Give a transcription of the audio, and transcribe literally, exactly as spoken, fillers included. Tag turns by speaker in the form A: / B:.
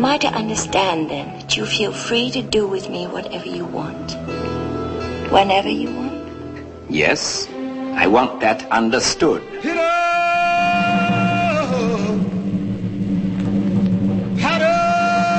A: Am I to understand, then, that you feel free to do with me whatever you want? Whenever you want?
B: Yes, I want that understood.